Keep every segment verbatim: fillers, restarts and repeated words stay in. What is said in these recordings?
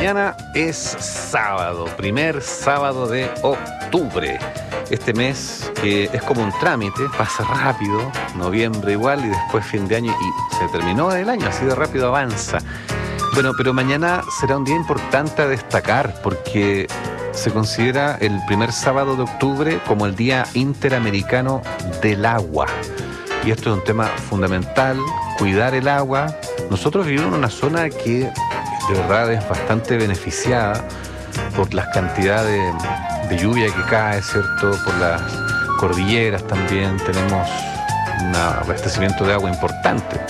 Mañana es sábado, primer sábado de octubre. Este mes que es como un trámite, pasa rápido, noviembre igual y después fin de año y se terminó el año, así de rápido avanza. Bueno, pero mañana será un día importante a destacar porque se considera el primer sábado de octubre como el Día Interamericano del Agua. Y esto es un tema fundamental, cuidar el agua. Nosotros vivimos en una zona que de verdad es bastante beneficiada por las cantidades de, de lluvia que cae, ¿cierto? Por las cordilleras también tenemos un abastecimiento de agua importante.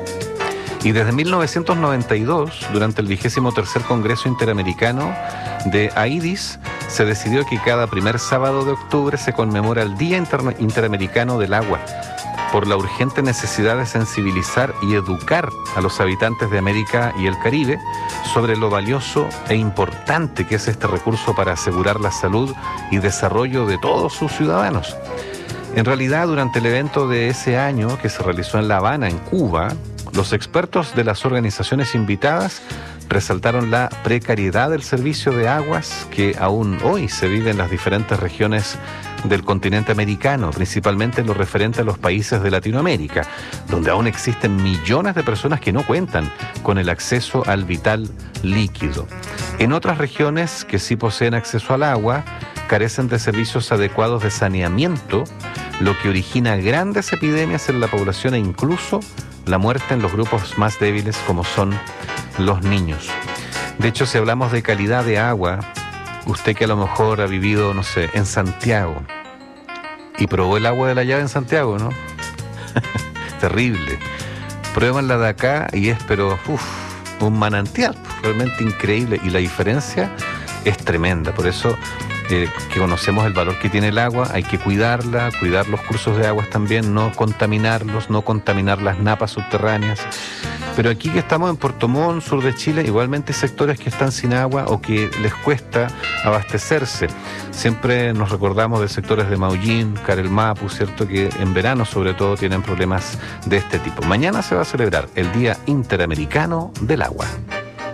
Y desde mil novecientos noventa y dos, durante el vigésimo tercer Congreso Interamericano de AIDIS, se decidió que cada primer sábado de octubre se conmemora el Día Inter- Interamericano del Agua, por la urgente necesidad de sensibilizar y educar a los habitantes de América y el Caribe sobre lo valioso e importante que es este recurso para asegurar la salud y desarrollo de todos sus ciudadanos. En realidad, durante el evento de ese año que se realizó en La Habana, en Cuba, los expertos de las organizaciones invitadas resaltaron la precariedad del servicio de aguas que aún hoy se vive en las diferentes regiones del continente americano, principalmente en lo referente a los países de Latinoamérica, donde aún existen millones de personas que no cuentan con el acceso al vital líquido. En otras regiones que sí poseen acceso al agua, carecen de servicios adecuados de saneamiento, lo que origina grandes epidemias en la población e incluso la muerte en los grupos más débiles como son los niños. De hecho, si hablamos de calidad de agua, usted que a lo mejor ha vivido, no sé, en Santiago y probó el agua de la llave en Santiago, ¿no? Terrible. Prueban la de acá y es, pero, uf, un manantial, realmente increíble. Y la diferencia es tremenda. Por eso, eh, que conocemos el valor que tiene el agua, hay que cuidarla, cuidar los cursos de aguas también, no contaminarlos, no contaminar las napas subterráneas. Pero aquí que estamos en Puerto Montt, sur de Chile, igualmente hay sectores que están sin agua o que les cuesta abastecerse. Siempre nos recordamos de sectores de Maullín, Carelmapu, ¿cierto? Que en verano sobre todo tienen problemas de este tipo. Mañana se va a celebrar el Día Interamericano del Agua.